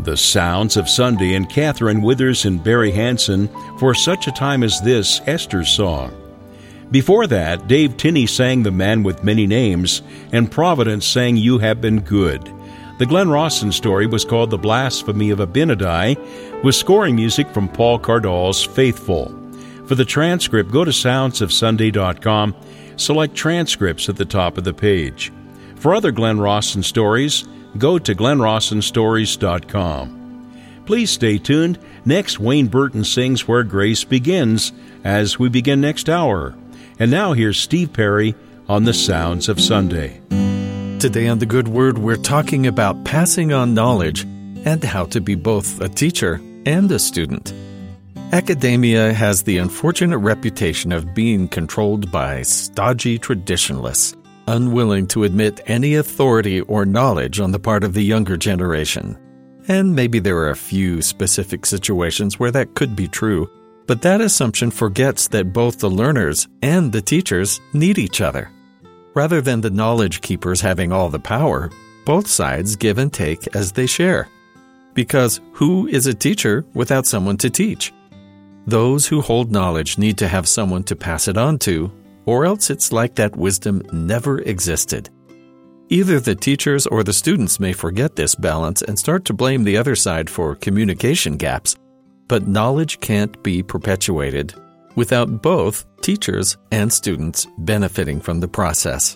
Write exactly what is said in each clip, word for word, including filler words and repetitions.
The Sounds of Sunday and Catherine Withers and Barry Hansen for Such a Time as This, Esther's song. Before that, Dave Tinney sang The Man with Many Names, and Providence sang You Have Been Good. The Glenn Rawson story was called The Blasphemy of Abinadi, with scoring music from Paul Cardall's Faithful. For the transcript, go to sounds of sunday dot com, select Transcripts at the top of the page. For other Glenn Rawson stories, go to glenn rawson stories dot com. Please stay tuned. Next, Wayne Burton sings Where Grace Begins as we begin next hour. And now here's Steve Perry on the Sounds of Sunday. Today on The Good Word, we're talking about passing on knowledge and how to be both a teacher and a student. Academia has the unfortunate reputation of being controlled by stodgy traditionalists, unwilling to admit any authority or knowledge on the part of the younger generation. And maybe there are a few specific situations where that could be true, but that assumption forgets that both the learners and the teachers need each other. Rather than the knowledge keepers having all the power, both sides give and take as they share. Because who is a teacher without someone to teach? Those who hold knowledge need to have someone to pass it on to, or else it's like that wisdom never existed. Either the teachers or the students may forget this balance and start to blame the other side for communication gaps, but knowledge can't be perpetuated without both teachers and students benefiting from the process.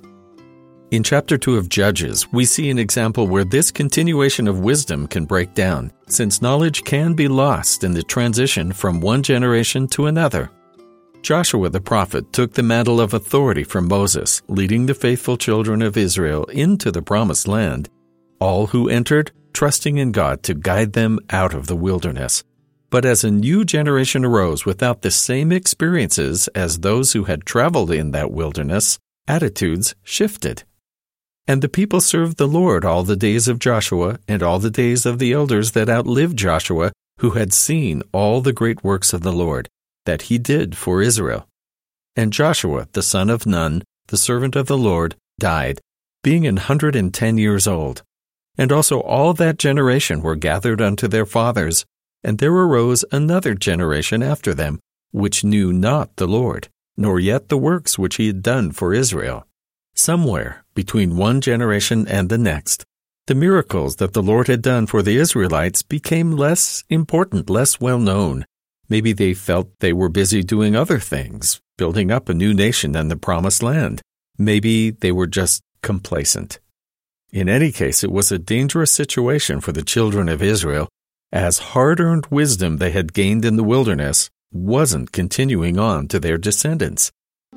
In Chapter two of Judges, we see an example where this continuation of wisdom can break down, since knowledge can be lost in the transition from one generation to another. Joshua the prophet took the mantle of authority from Moses, leading the faithful children of Israel into the promised land, all who entered trusting in God to guide them out of the wilderness. But as a new generation arose without the same experiences as those who had traveled in that wilderness, attitudes shifted. And the people served the Lord all the days of Joshua and all the days of the elders that outlived Joshua, who had seen all the great works of the Lord that he did for Israel. And Joshua, the son of Nun, the servant of the Lord, died, being an hundred and ten years old. And also all that generation were gathered unto their fathers, and there arose another generation after them, which knew not the Lord, nor yet the works which he had done for Israel. Somewhere between one generation and the next, the miracles that the Lord had done for the Israelites became less important, less well known. Maybe they felt they were busy doing other things, building up a new nation and the promised land. Maybe they were just complacent. In any case, it was a dangerous situation for the children of Israel, as hard-earned wisdom they had gained in the wilderness wasn't continuing on to their descendants.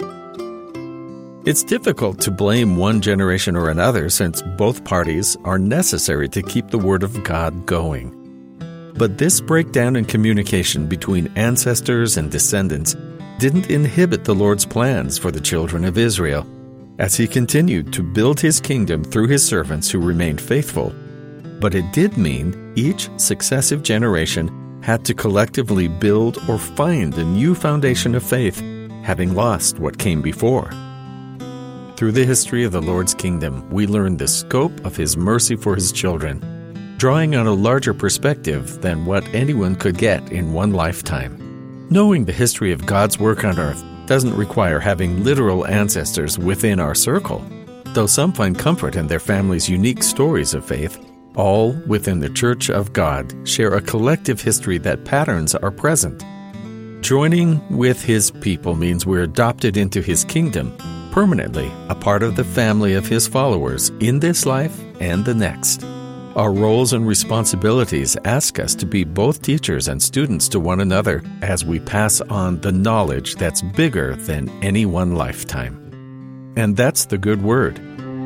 It's difficult to blame one generation or another, since both parties are necessary to keep the Word of God going. But this breakdown in communication between ancestors and descendants didn't inhibit the Lord's plans for the children of Israel, as he continued to build his kingdom through his servants who remained faithful. But it did mean each successive generation had to collectively build or find a new foundation of faith, having lost what came before. Through the history of the Lord's kingdom, we learn the scope of his mercy for his children, drawing on a larger perspective than what anyone could get in one lifetime. Knowing the history of God's work on earth doesn't require having literal ancestors within our circle. Though some find comfort in their family's unique stories of faith, all within the Church of God share a collective history that patterns are present. Joining with his people means we're adopted into his kingdom, permanently a part of the family of his followers in this life and the next. Our roles and responsibilities ask us to be both teachers and students to one another as we pass on the knowledge that's bigger than any one lifetime. And that's the good word.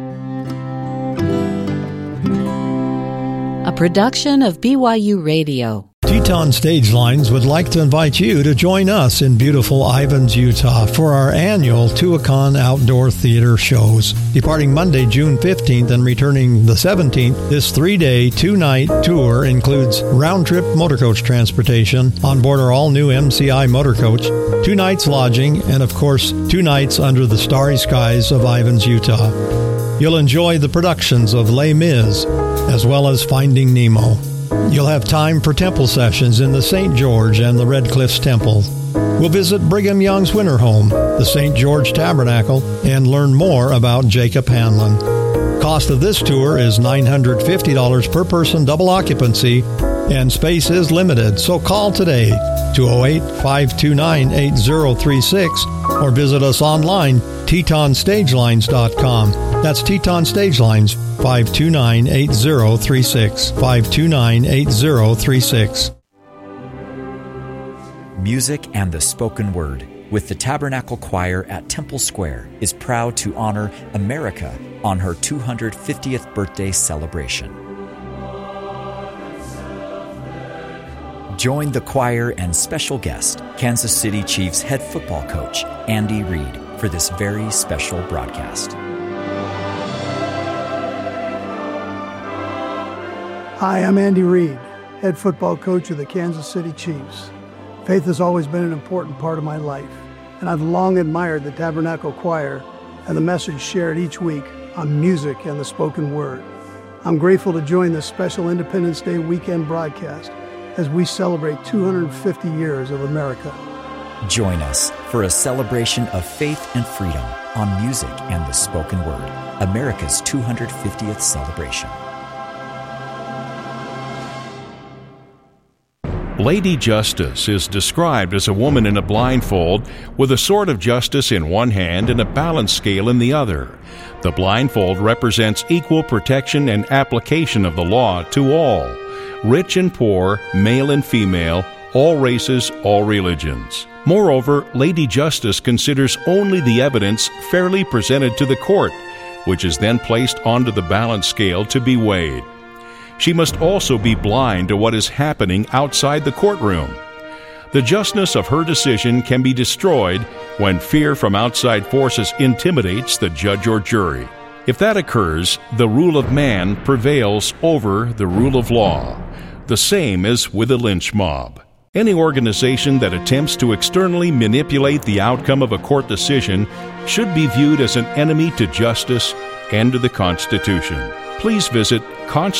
A production of B Y U Radio. Teton Stage Lines would like to invite you to join us in beautiful Ivins, Utah for our annual Tuacahn Outdoor Theater shows. Departing Monday, June fifteenth and returning the seventeenth, this three-day, two-night tour includes round-trip motorcoach transportation on board our all-new M C I motorcoach, two nights lodging, and of course, two nights under the starry skies of Ivins, Utah. You'll enjoy the productions of Les Mis, as well as Finding Nemo. You'll have time for temple sessions in the Saint George and the Red Cliffs Temple. We'll visit Brigham Young's winter home, the Saint George Tabernacle, and learn more about Jacob Hanlon. Cost of this tour is nine hundred fifty dollars per person, double occupancy, and space is limited. So call today, two oh eight, five two nine, eight oh three six, or visit us online, teton stagelines dot com. That's Teton Stagelines, five two nine, eight oh three six, five two nine, eight oh three six. Music and the Spoken Word with the Tabernacle Choir at Temple Square is proud to honor America on her two hundred fiftieth birthday celebration. Join the choir and special guest, Kansas City Chiefs head football coach Andy Reid, for this very special broadcast. Hi, I'm Andy Reid, head football coach of the Kansas City Chiefs. Faith has always been an important part of my life, and I've long admired the Tabernacle Choir and the message shared each week on music and the spoken word. I'm grateful to join this special Independence Day weekend broadcast as we celebrate two hundred fifty years of America. Join us for a celebration of faith and freedom on music and the spoken word, America's two hundred fiftieth celebration. Lady Justice is described as a woman in a blindfold with a sword of justice in one hand and a balance scale in the other. The blindfold represents equal protection and application of the law to all, rich and poor, male and female, all races, all religions. Moreover, Lady Justice considers only the evidence fairly presented to the court, which is then placed onto the balance scale to be weighed. She must also be blind to what is happening outside the courtroom. The justness of her decision can be destroyed when fear from outside forces intimidates the judge or jury. If that occurs, the rule of man prevails over the rule of law. The same as with a lynch mob. Any organization that attempts to externally manipulate the outcome of a court decision should be viewed as an enemy to justice and to the Constitution. Please visit constitution